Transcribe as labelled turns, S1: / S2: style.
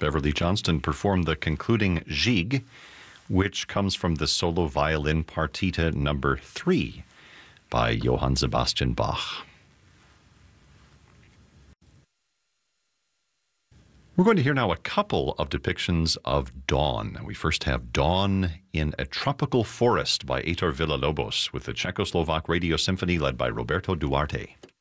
S1: Beverly Johnston performed the concluding Gigue, which comes from the solo violin partita number 3 by Johann Sebastian Bach. We're going to hear now a couple of depictions of dawn. We first have Dawn in a Tropical Forest by Heitor Villa-Lobos with the Czechoslovak Radio Symphony led by Roberto Duarte.